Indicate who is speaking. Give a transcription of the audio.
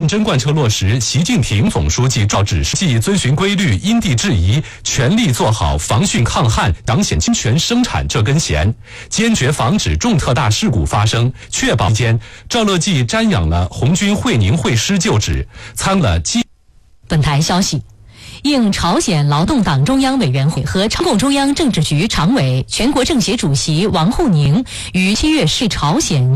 Speaker 1: 真贯彻落实习近平总书记照指示，即遵循规律，因地制宜，全力做好防汛抗旱、党险侵权生产这根弦，坚决防止重特大事故发生，确保期间赵乐际瞻仰了红军会宁会师旧址，参了基。
Speaker 2: 本台消息。应朝鲜劳动党中央委员会和中共中央政治局常委、全国政协主席王沪宁于7月10日朝鲜